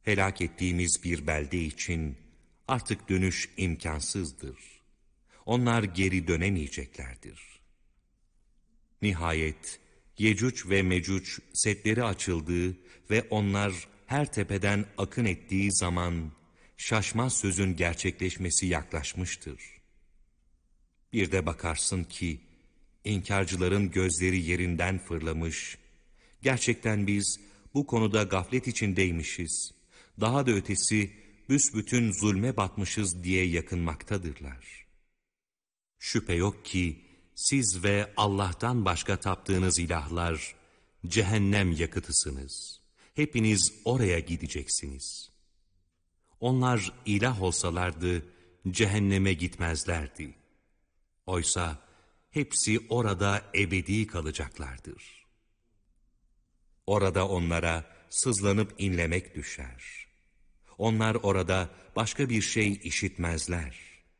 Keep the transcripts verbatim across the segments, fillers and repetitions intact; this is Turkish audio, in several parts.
Helak ettiğimiz bir belde için artık dönüş imkansızdır. Onlar geri dönemeyeceklerdir. Nihayet Yecüc ve Mecüc setleri açıldığı ve onlar her tepeden akın ettiği zaman şaşmaz sözün gerçekleşmesi yaklaşmıştır. Bir de bakarsın ki inkarcıların gözleri yerinden fırlamış, gerçekten biz bu konuda gaflet içindeymişiz, daha da ötesi büsbütün zulme batmışız diye yakınmaktadırlar. Şüphe yok ki siz ve Allah'tan başka taptığınız ilahlar cehennem yakıtısınız. Hepiniz oraya gideceksiniz. Onlar ilah olsalardı cehenneme gitmezlerdi. Oysa hepsi orada ebedi kalacaklardır. Orada onlara sızlanıp inlemek düşer. Onlar orada başka bir şey işitmezler.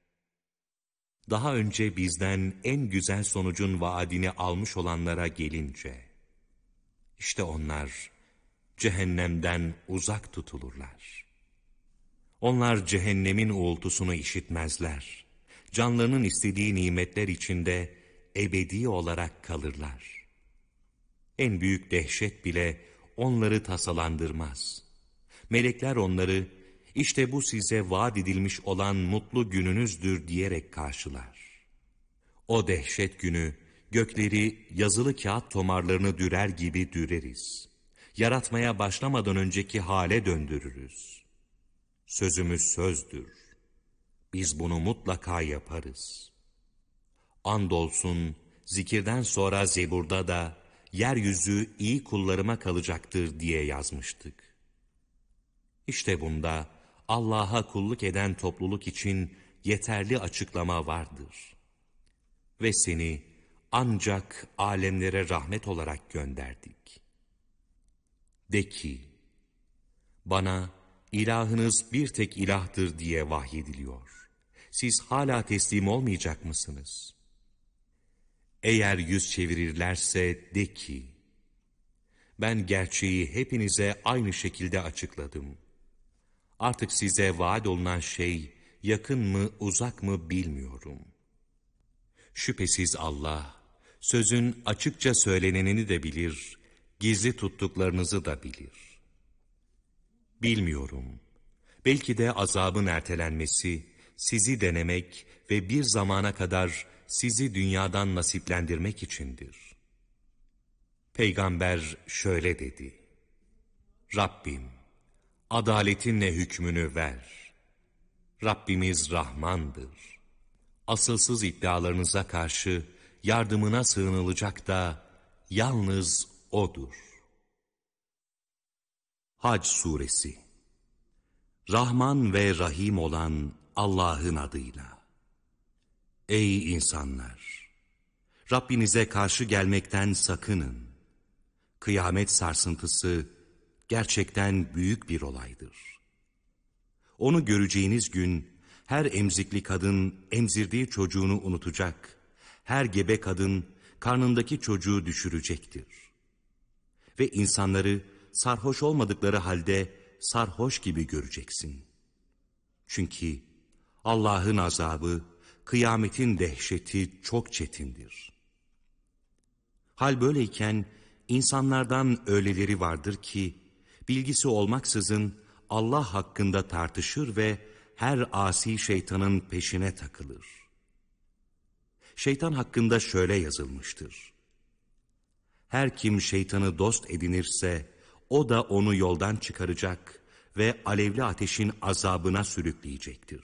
Daha önce bizden en güzel sonucun vaadini almış olanlara gelince, işte onlar cehennemden uzak tutulurlar. Onlar cehennemin uğultusunu işitmezler. Canlarının istediği nimetler içinde ebedi olarak kalırlar. En büyük dehşet bile onları tasalandırmaz. Melekler onları, işte bu size vaat edilmiş olan mutlu gününüzdür diyerek karşılar. O dehşet günü gökleri yazılı kağıt tomarlarını dürer gibi düreriz. Yaratmaya başlamadan önceki hale döndürürüz. Sözümüz sözdür. Biz bunu mutlaka yaparız. Andolsun zikirden sonra Zebur'da da yeryüzü iyi kullarıma kalacaktır diye yazmıştık. İşte bunda Allah'a kulluk eden topluluk için yeterli açıklama vardır. Ve seni ancak alemlere rahmet olarak gönderdik. De ki, bana ilahınız bir tek ilahtır diye vahyediliyor. Siz hala teslim olmayacak mısınız? Eğer yüz çevirirlerse de ki, ben gerçeği hepinize aynı şekilde açıkladım. Artık size vaat olunan şey yakın mı uzak mı bilmiyorum. Şüphesiz Allah, sözün açıkça söylenenini de bilir, gizli tuttuklarınızı da bilir. Bilmiyorum, belki de azabın ertelenmesi, sizi denemek ve bir zamana kadar sizi dünyadan nasiplendirmek içindir. Peygamber şöyle dedi: Rabbim, adaletinle hükmünü ver. Rabbimiz Rahmandır. Asılsız iddialarınıza karşı yardımına sığınılacak da yalnız O'dur. Hac Suresi. Rahman ve Rahim olan Allah'ın adıyla. Ey insanlar! Rabbinize karşı gelmekten sakının. Kıyamet sarsıntısı gerçekten büyük bir olaydır. Onu göreceğiniz gün her emzikli kadın emzirdiği çocuğunu unutacak, her gebe kadın karnındaki çocuğu düşürecektir. Ve insanları sarhoş olmadıkları halde sarhoş gibi göreceksin. Çünkü Allah'ın azabı, kıyametin dehşeti çok çetindir. Hal böyleyken insanlardan öyleleri vardır ki, bilgisi olmaksızın Allah hakkında tartışır ve her asi şeytanın peşine takılır. Şeytan hakkında şöyle yazılmıştır: her kim şeytanı dost edinirse, o da onu yoldan çıkaracak ve alevli ateşin azabına sürükleyecektir.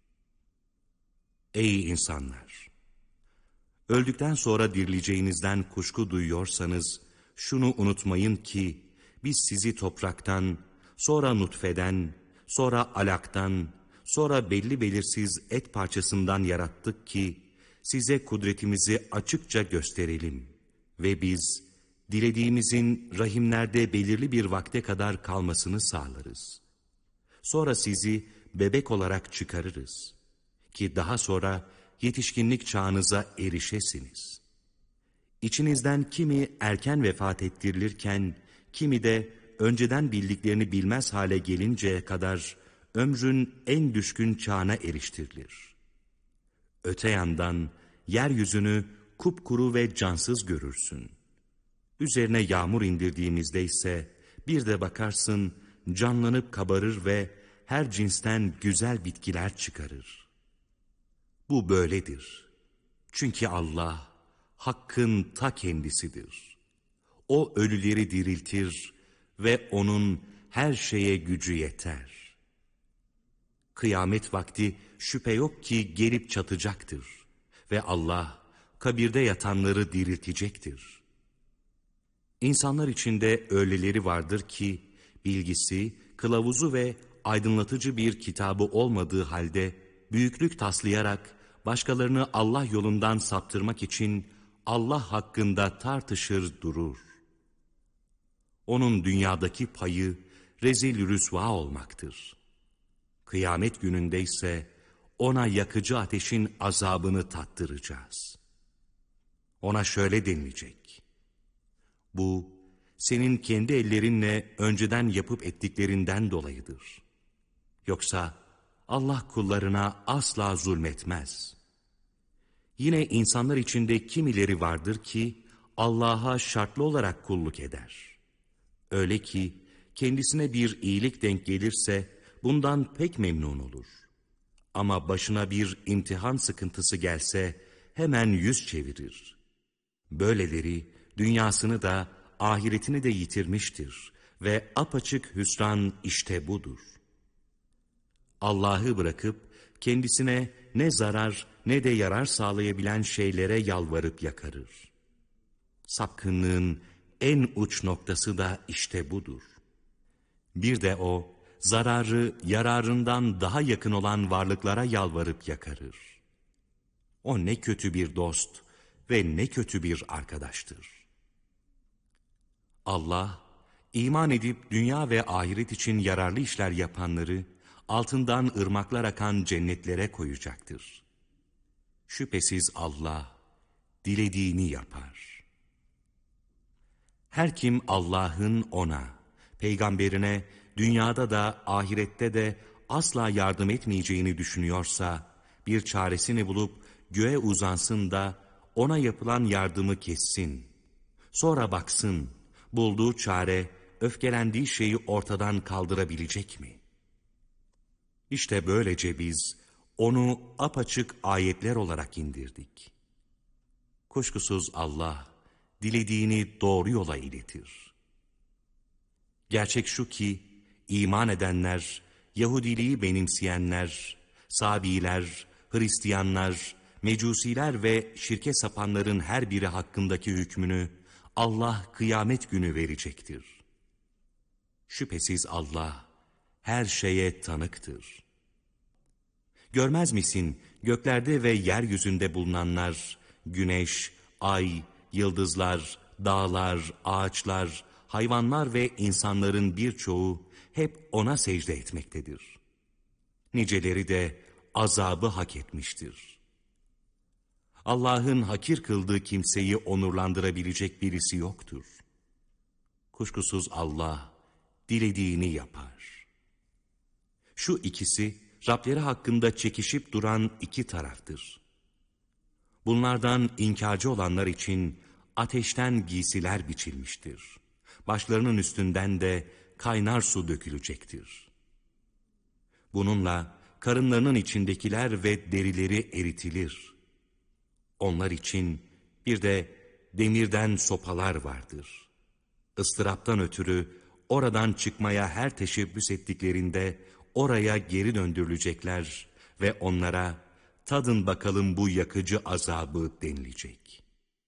Ey insanlar! Öldükten sonra dirileceğinizden kuşku duyuyorsanız, şunu unutmayın ki, biz sizi topraktan, sonra nutfeden, sonra alaktan, sonra belli belirsiz et parçasından yarattık ki, size kudretimizi açıkça gösterelim. Ve biz, dilediğimizin rahimlerde belirli bir vakte kadar kalmasını sağlarız. Sonra sizi bebek olarak çıkarırız ki daha sonra yetişkinlik çağınıza erişesiniz. İçinizden kimi erken vefat ettirilirken, kimi de önceden bildiklerini bilmez hale gelinceye kadar ömrün en düşkün çağına eriştirilir. Öte yandan yeryüzünü kupkuru ve cansız görürsün. Üzerine yağmur indirdiğimizde ise bir de bakarsın canlanıp kabarır ve her cinsten güzel bitkiler çıkarır. Bu böyledir. Çünkü Allah hakkın ta kendisidir. O ölüleri diriltir ve onun her şeye gücü yeter. Kıyamet vakti şüphe yok ki gelip çatacaktır ve Allah kabirde yatanları diriltecektir. İnsanlar içinde öyleleri vardır ki bilgisi, kılavuzu ve aydınlatıcı bir kitabı olmadığı halde büyüklük taslayarak başkalarını Allah yolundan saptırmak için Allah hakkında tartışır durur. Onun dünyadaki payı rezil rüsva olmaktır. Kıyamet gününde ise ona yakıcı ateşin azabını tattıracağız. Ona şöyle denilecek: bu senin kendi ellerinle önceden yapıp ettiklerinden dolayıdır. Yoksa Allah kullarına asla zulmetmez. Yine insanlar içinde kimileri vardır ki Allah'a şartlı olarak kulluk eder. Öyle ki kendisine bir iyilik denk gelirse bundan pek memnun olur. Ama başına bir imtihan sıkıntısı gelse hemen yüz çevirir. Böyleleri dünyasını da ahiretini de yitirmiştir ve apaçık hüsran işte budur. Allah'ı bırakıp kendisine ne zarar ne de yarar sağlayabilen şeylere yalvarıp yakarır. Sapkınlığın en uç noktası da işte budur. Bir de o, zararı yararından daha yakın olan varlıklara yalvarıp yakarır. O ne kötü bir dost ve ne kötü bir arkadaştır. Allah, iman edip dünya ve ahiret için yararlı işler yapanları, altından ırmaklar akan cennetlere koyacaktır. Şüphesiz Allah, dilediğini yapar. Her kim Allah'ın ona, peygamberine, dünyada da ahirette de asla yardım etmeyeceğini düşünüyorsa, bir çaresini bulup göğe uzansın da ona yapılan yardımı kessin. Sonra baksın, bulduğu çare, öfkelendiği şeyi ortadan kaldırabilecek mi? İşte böylece biz onu apaçık ayetler olarak indirdik. Kuşkusuz Allah, dilediğini doğru yola iletir. Gerçek şu ki, iman edenler, Yahudiliği benimseyenler, Sabiler, Hristiyanlar, Mecusiler ve şirke sapanların her biri hakkındaki hükmünü Allah kıyamet günü verecektir. Şüphesiz Allah her şeye tanıktır. Görmez misin göklerde ve yeryüzünde bulunanlar, güneş, ay, yıldızlar, dağlar, ağaçlar, hayvanlar ve insanların birçoğu hep ona secde etmektedir. Niceleri de azabı hak etmiştir. Allah'ın hakir kıldığı kimseyi onurlandırabilecek birisi yoktur. Kuşkusuz Allah dilediğini yapar. Şu ikisi Rableri hakkında çekişip duran iki taraftır. Bunlardan inkarcı olanlar için ateşten giysiler biçilmiştir. Başlarının üstünden de kaynar su dökülecektir. Bununla karınlarının içindekiler ve derileri eritilir. Onlar için bir de demirden sopalar vardır. Istıraptan ötürü oradan çıkmaya her teşebbüs ettiklerinde oraya geri döndürülecekler ve onlara tadın bakalım bu yakıcı azabı denilecek.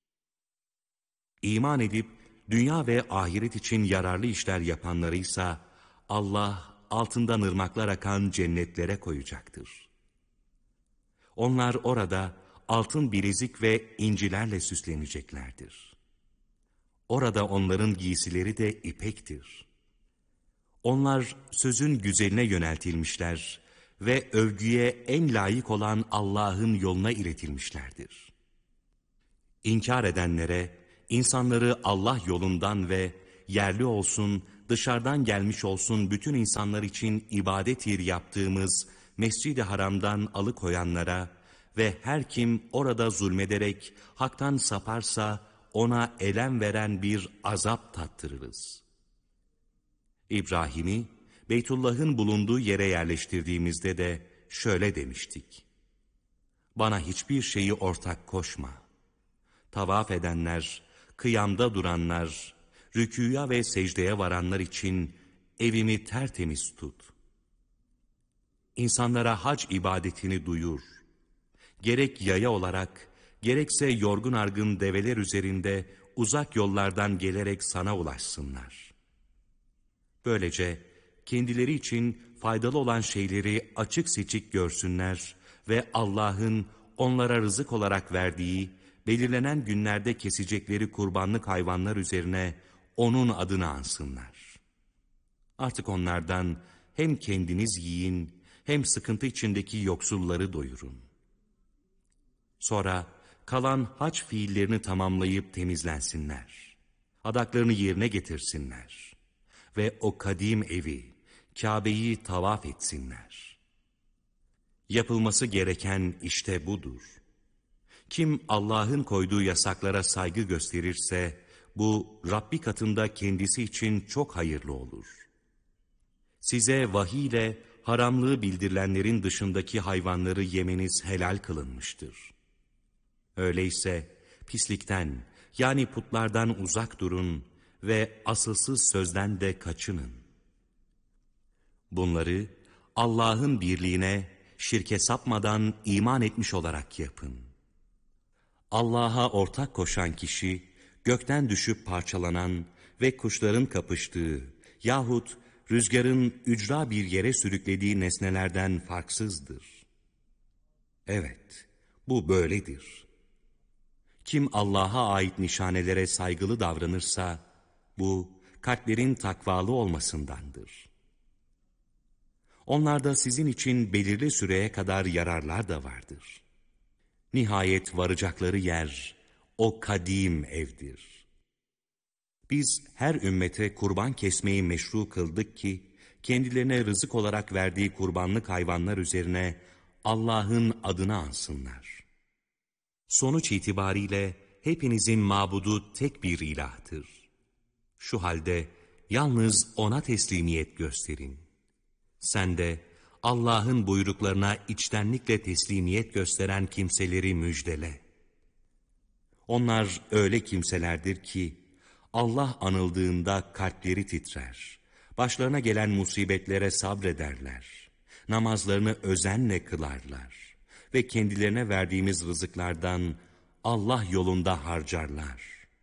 İman edip dünya ve ahiret için yararlı işler yapanlarıysa Allah altından ırmaklar akan cennetlere koyacaktır. Onlar orada altın bilezik ve incilerle süsleneceklerdir. Orada onların giysileri de ipektir. Onlar sözün güzeline yöneltilmişler ve övgüye en layık olan Allah'ın yoluna iletilmişlerdir. İnkar edenlere, insanları Allah yolundan ve yerli olsun, dışarıdan gelmiş olsun bütün insanlar için ibadet yeri yaptığımız Mescid-i Haram'dan alıkoyanlara ve her kim orada zulmederek haktan saparsa ona elem veren bir azap tattırırız. İbrahim'i Beytullah'ın bulunduğu yere yerleştirdiğimizde de şöyle demiştik: Bana hiçbir şeyi ortak koşma. Tavaf edenler, kıyamda duranlar, rükûya ve secdeye varanlar için evimi tertemiz tut. İnsanlara hac ibadetini duyur. Gerek yaya olarak, gerekse yorgun argın develer üzerinde uzak yollardan gelerek sana ulaşsınlar. Böylece kendileri için faydalı olan şeyleri açık seçik görsünler ve Allah'ın onlara rızık olarak verdiği, belirlenen günlerde kesecekleri kurbanlık hayvanlar üzerine onun adını ansınlar. Artık onlardan hem kendiniz yiyin, hem sıkıntı içindeki yoksulları doyurun. Sonra kalan hac fiillerini tamamlayıp temizlensinler. Adaklarını yerine getirsinler. Ve o kadim evi, Kabe'yi tavaf etsinler. Yapılması gereken işte budur. Kim Allah'ın koyduğu yasaklara saygı gösterirse, bu Rabbi katında kendisi için çok hayırlı olur. Size vahiy ile haramlığı bildirilenlerin dışındaki hayvanları yemeniz helal kılınmıştır. Öyleyse pislikten, yani putlardan uzak durun ve asılsız sözden de kaçının. Bunları Allah'ın birliğine, şirke sapmadan iman etmiş olarak yapın. Allah'a ortak koşan kişi, gökten düşüp parçalanan ve kuşların kapıştığı yahut rüzgarın ücra bir yere sürüklediği nesnelerden farksızdır. Evet, bu böyledir. Kim Allah'a ait nişanelere saygılı davranırsa, bu kalplerin takvalı olmasındandır. Onlarda sizin için belirli süreye kadar yararlar da vardır. Nihayet varacakları yer, o kadim evdir. Biz her ümmete kurban kesmeyi meşru kıldık ki, kendilerine rızık olarak verdiği kurbanlık hayvanlar üzerine Allah'ın adını ansınlar. Sonuç itibariyle hepinizin mabudu tek bir ilahtır. Şu halde yalnız O'na teslimiyet gösterin. Sen de Allah'ın buyruklarına içtenlikle teslimiyet gösteren kimseleri müjdele. Onlar öyle kimselerdir ki, Allah anıldığında kalpleri titrer, başlarına gelen musibetlere sabrederler, namazlarını özenle kılarlar ve kendilerine verdiğimiz rızıklardan Allah yolunda harcarlar.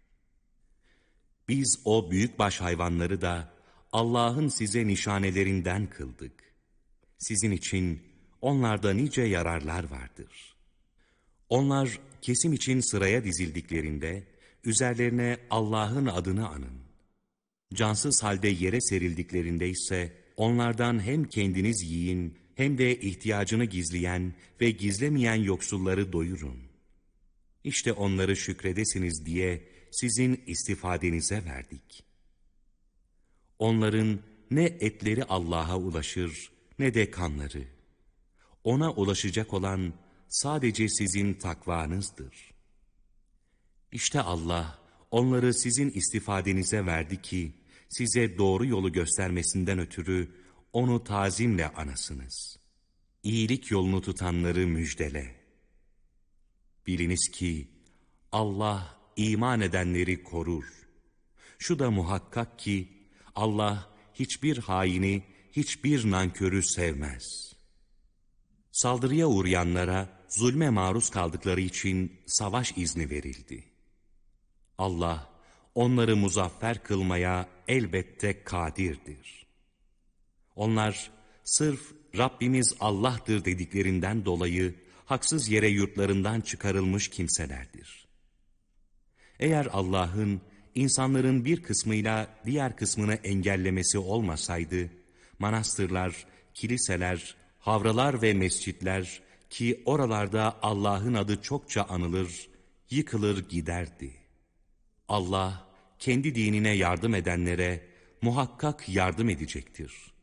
Biz o büyükbaş hayvanları da Allah'ın size nişanelerinden kıldık. Sizin için onlarda nice yararlar vardır. Onlar kesim için sıraya dizildiklerinde, üzerlerine Allah'ın adını anın. Cansız halde yere serildiklerinde ise onlardan hem kendiniz yiyin, hem de ihtiyacını gizleyen ve gizlemeyen yoksulları doyurun. İşte onları şükredesiniz diye sizin istifadenize verdik. Onların ne etleri Allah'a ulaşır, ne de kanları. Ona ulaşacak olan sadece sizin takvanızdır. İşte Allah onları sizin istifadenize verdi ki, size doğru yolu göstermesinden ötürü onu tazimle anasınız. İyilik yolunu tutanları müjdele. Biliniz ki Allah iman edenleri korur. Şu da muhakkak ki Allah hiçbir haini, hiçbir nankörü sevmez. Saldırıya uğrayanlara zulme maruz kaldıkları için savaş izni verildi. Allah onları muzaffer kılmaya elbette kadirdir. Onlar sırf Rabbimiz Allah'tır dediklerinden dolayı haksız yere yurtlarından çıkarılmış kimselerdir. Eğer Allah'ın insanların bir kısmıyla diğer kısmını engellemesi olmasaydı, manastırlar, kiliseler, havralar ve mescitler ki oralarda Allah'ın adı çokça anılır, yıkılır giderdi. Allah kendi dinine yardım edenlere muhakkak yardım edecektir.